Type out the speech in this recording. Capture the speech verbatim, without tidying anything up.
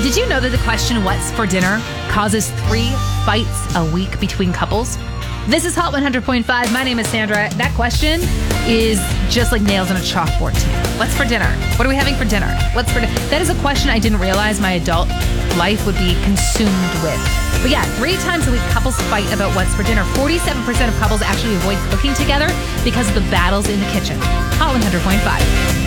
Did you know that the question, what's for dinner, causes three fights a week between couples? This is Hot one hundred point five. My name is Sandra. That question is just like nails on a chalkboard to me. What's for dinner? What are we having for dinner? What's for dinner? That is a question I didn't realize my adult life would be consumed with. But yeah, three times a week, couples fight about what's for dinner. forty-seven percent of couples actually avoid cooking together because of the battles in the kitchen. Hot one hundred point five.